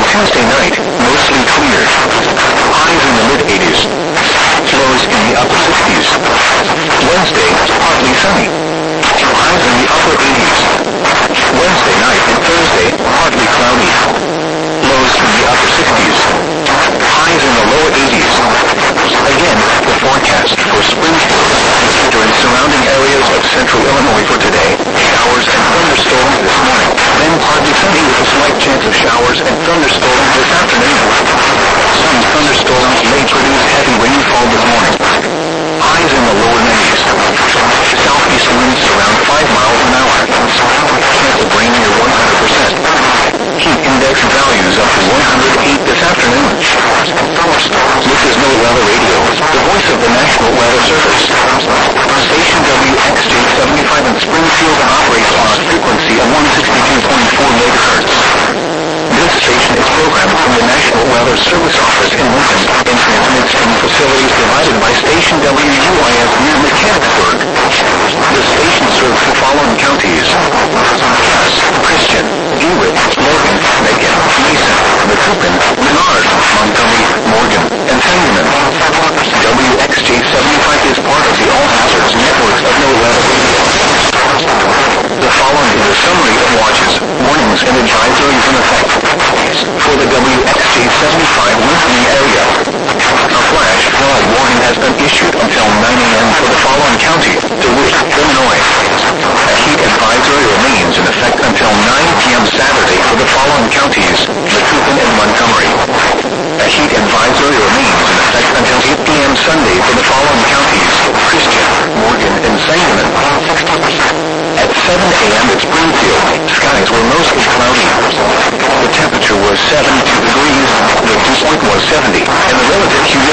Tuesday night, mostly clear. Highs in the mid-80s. Lows in the upper 60s. Wednesday, partly sunny. Highs in the upper 80s. Wednesday night and Thursday, partly cloudy. Lows in the upper 60s. Highs in the lower 80s. Again, the forecast for Springfield and surrounding areas of central Illinois for today. Showers and thunderstorms this morning. Then partly sunny with a slight chance of showers and thunderstorms this afternoon. Some thunderstorms may produce heavy rainfall this morning. Highs in the lower 90s. Southeast winds around 5 miles an hour. Chance of rain near 100%. Heat index values up to 108 this afternoon. This is NOAA Weather Radio, the voice of the National Weather Service. Station WXJ75 in Springfield operates on a frequency of 162.4 megahertz. This station is programmed from the National Weather Service office in Lincoln and transmits from facilities provided by Station WUIS near Mechanicsburg. The station serves the following counties: Cass, Christian, DeWitt, Logan, Macon, Mason, Macoupin, Menard, Montgomery, Morgan, and Sangamon. WXJ75 is part of the All Hazards Network of NOAA Weather Radio. The following is a summary of watches, warnings, and advisories in effect. For the WXJ75 listening area, a flash flood warning has been issued until 9 a.m. for the following county: DeWitt, Illinois. A heat advisory remains in effect until 9 p.m. Saturday for the following counties: Macoupin and Montgomery. A heat advisory remains in effect until 8 p.m. Sunday for the following counties: Christian, Morgan, and Sangamon. At 7 a.m. at Springfield, skies were mostly cloudy. The temperature was 72 degrees, the dew point was 70, and the relative humidity